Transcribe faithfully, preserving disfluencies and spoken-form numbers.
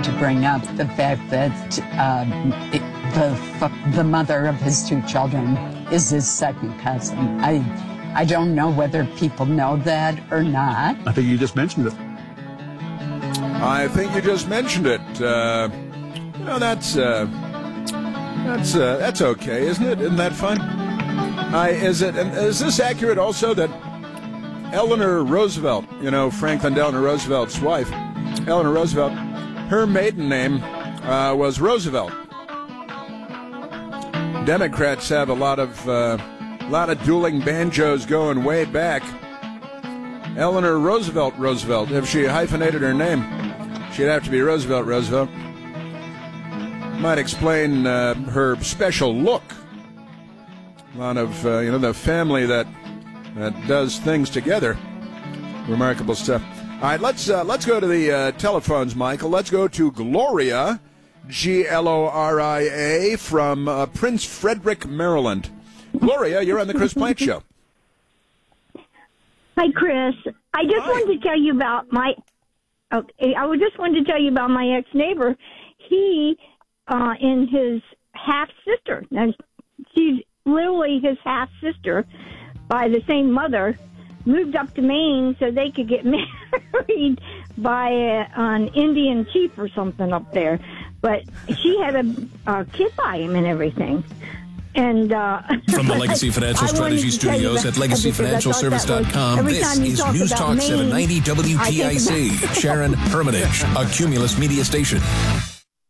going to bring up the fact that um, it, the the mother of his two children is his second cousin. I I don't know whether people know that or not. I think you just mentioned it. I think you just mentioned it. Uh, you know, that's uh, that's uh, that's okay, isn't it? Isn't that fun? I is it? And is this accurate also that Eleanor Roosevelt, you know, Franklin Delano Roosevelt's wife, Eleanor Roosevelt, her maiden name uh, was Roosevelt. Democrats have a lot of uh, lot of dueling banjos going way back. Eleanor Roosevelt Roosevelt. If she hyphenated her name, she'd have to be Roosevelt Roosevelt. Might explain uh, her special look. A lot of uh, you know the family that that does things together. Remarkable stuff. All right, let's uh, let's go to the uh, telephones, Michael. Let's go to Gloria, G L O R I A, from uh, Prince Frederick, Maryland. Gloria, you're on the Chris Plante Show. Hi, Chris. I just Hi. wanted to tell you about my. Okay, I just wanted to tell you about my ex-neighbor. He, uh, and his half sister. Now, she's literally his half sister by the same mother. Moved up to Maine so they could get married by a, an Indian chief or something up there. But she had a, a kid by him and everything. And uh, From the Legacy Financial Strategy Studios at legacy financial service dot com, this is News Talk seven ninety W T I C. Sharon Hermitage, a Cumulus Media Station.